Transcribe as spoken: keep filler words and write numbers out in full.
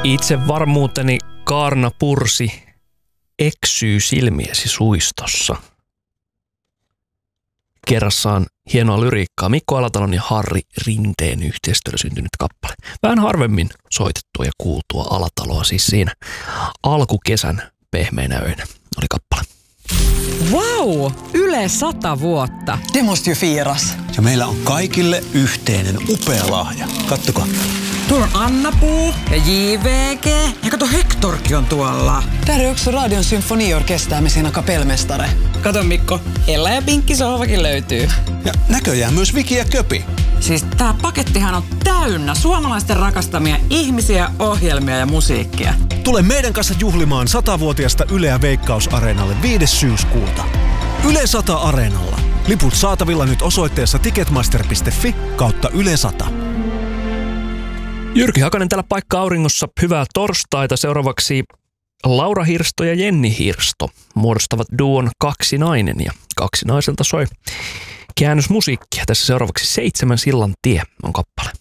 Itse varmuuteni Kaarna Pursi eksyy silmiesi suistossa. Kerrassaan hienoa lyriikkaa. Mikko Alatalon ja Harri Rinteen yhteistyöllä syntynyt kappale. Vähän harvemmin soitettua ja kuultua Alataloa siis siinä alkukesän pehmeinä öinä oli kappale. Wow! Yle sata vuotta. Det måste ju firas. Ja meillä on kaikille yhteinen upea lahja. Kattokaa. Tuolla on Anna-Puu ja J V G. Ja kato, Hectorkin on tuolla. Där är också Radion symfoniorkester med sina kapellmästare. Kato Mikko, Ella ja Pinkki sohvakin löytyy. Ja näköjään myös Viki ja Köpi. Siis tää pakettihan on täynnä suomalaisten rakastamia ihmisiä, ohjelmia ja musiikkia. Tule meidän kanssa juhlimaan satavuotiaasta Yleä Veikkaus-areenalle viides syyskuuta. Yle sata Areenalla. Liput saatavilla nyt osoitteessa ticketmaster piste fi kautta Yle sata. Jyrki Hakanen täällä Paikka Auringossa. Hyvää torstaita. Seuraavaksi Laura Hirsto ja Jenni Hirsto muodostavat duon Kaksinainen ja Kaksinaiselta soi käännösmusiikkia. Tässä seuraavaksi Seitsemän sillan tie on kappale.